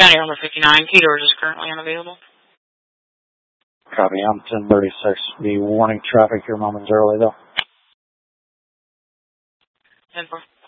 County number 59. Key doors is currently unavailable. Copy. I'm 1036. Be warning traffic here momentarily, though. 10-4.